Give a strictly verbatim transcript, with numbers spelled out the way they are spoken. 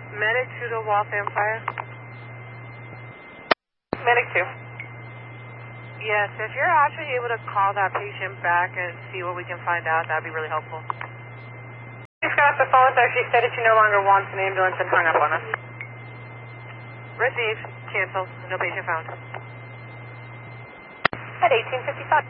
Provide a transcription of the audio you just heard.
Medic to the Waltham Fire. Medic two. Yes, if you're actually able to call that patient back and see what we can find out, that'd be really helpful. She's got off the phone, so she said that she no longer wants an ambulance and hung up on us. Received. Canceled. No patient found. At eighteen fifty-five.